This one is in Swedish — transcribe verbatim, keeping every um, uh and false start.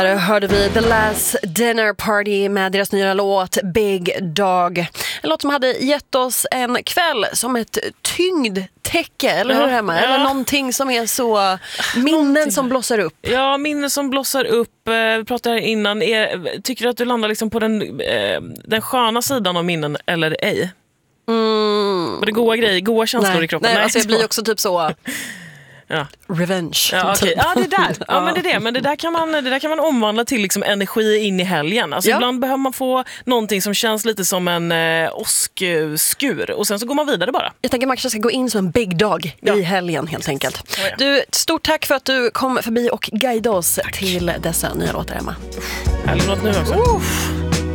Där hörde vi The Last Dinner Party med deras nya låt Big Dog. En låt som hade gett oss en kväll som ett tyngdtäcke, eller hur, ja, hemma? Ja. Eller någonting som är så minnen någonting. Som blossar upp. Ja, minnen som blossar upp. Vi pratade här innan. Är, tycker du att du landar liksom på den, den sköna sidan av minnen eller ej? Mm. Var det goda grejer, goda känslor Nej. i kroppen? Nej, Nej, alltså jag blir också typ så... Ja. Revenge. Ja, okay. ja, det där. Ja, men det är det. Men det där kan man, det där kan man omvandla till liksom energi in i helgen. Alltså ja. Ibland behöver man få någonting som känns lite som en eh, åskskur. Och sen så går man vidare bara. Jag tänker att man kanske ska gå in som en big dog ja. i helgen helt enkelt. Ja, ja. Du, stort tack för att du kom förbi och guidade oss tack. till dessa nya låtar, Emma. Härlig låt nu också. Uff.